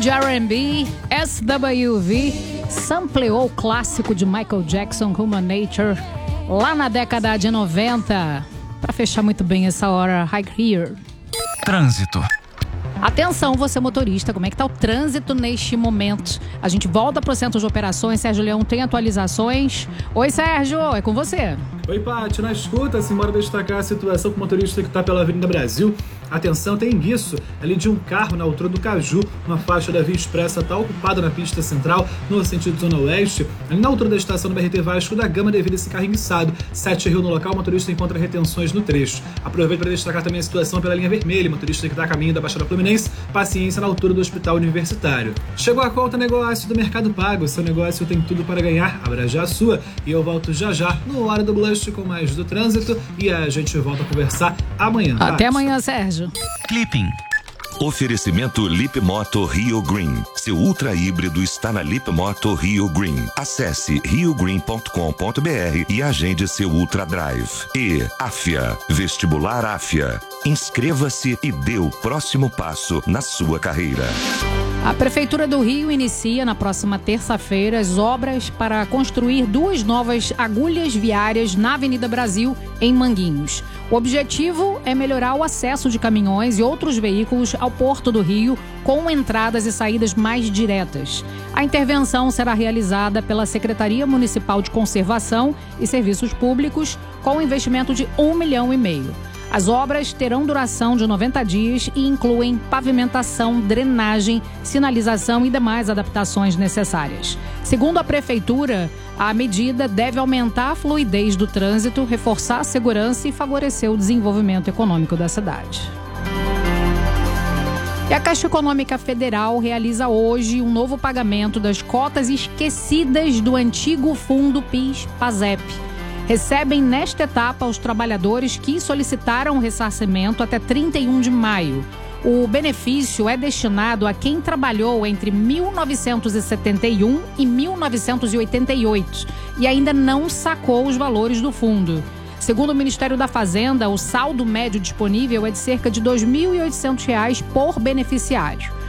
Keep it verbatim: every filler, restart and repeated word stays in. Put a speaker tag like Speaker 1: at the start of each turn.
Speaker 1: de R and B, S W V sampleou o clássico de Michael Jackson, Human Nature, lá na década de noventa. Para fechar muito bem essa hora, High Here.
Speaker 2: Trânsito.
Speaker 1: Atenção, você motorista, como é que tá o trânsito neste momento? A gente volta para o centro de operações. Sérgio Leão tem atualizações. Oi, Sérgio, é com você.
Speaker 3: Oi, Paty, na escuta, simbora destacar a situação com o motorista que está pela Avenida Brasil. Atenção, tem isso, ali de um carro na altura do Caju, uma faixa da Via Expressa está ocupada na pista central, no sentido Zona Oeste, ali na altura da estação do B R T Vasco da Gama, devido a esse carro enguiçado. Sete Rio no local, o motorista encontra retenções no trecho. Aproveito para destacar também a situação pela linha vermelha, motorista que está a caminho da Baixada Fluminense, paciência na altura do Hospital Universitário. Chegou a conta negócio do Mercado Pago, seu negócio tem tudo para ganhar, abra já a sua, e eu volto já já no Hora do Blush com mais do trânsito, e a gente volta a conversar amanhã.
Speaker 1: Até
Speaker 3: Paty.
Speaker 1: amanhã, Sérgio.
Speaker 2: Clipping.
Speaker 4: Oferecimento Lip Moto Rio Green. Seu ultra híbrido está na Lip Moto Rio Green. Acesse rio green ponto com ponto b r e agende seu Ultra Drive. E Afia, Vestibular Afia. Inscreva-se e dê o próximo passo na sua carreira.
Speaker 1: A Prefeitura do Rio inicia na próxima terça-feira as obras para construir duas novas agulhas viárias na Avenida Brasil, em Manguinhos. O objetivo é melhorar o acesso de caminhões e outros veículos ao Porto do Rio, com entradas e saídas mais diretas. A intervenção será realizada pela Secretaria Municipal de Conservação e Serviços Públicos, com um investimento de um milhão e meio. As obras terão duração de noventa dias e incluem pavimentação, drenagem, sinalização e demais adaptações necessárias. Segundo a Prefeitura, a medida deve aumentar a fluidez do trânsito, reforçar a segurança e favorecer o desenvolvimento econômico da cidade. E a Caixa Econômica Federal realiza hoje um novo pagamento das cotas esquecidas do antigo fundo PIS/PASEP. Recebem nesta etapa os trabalhadores que solicitaram o ressarcimento até trinta e um de maio. O benefício é destinado a quem trabalhou entre mil novecentos e setenta e um e mil novecentos e oitenta e oito e ainda não sacou os valores do fundo. Segundo o Ministério da Fazenda, o saldo médio disponível é de cerca de dois mil e oitocentos reais por beneficiário.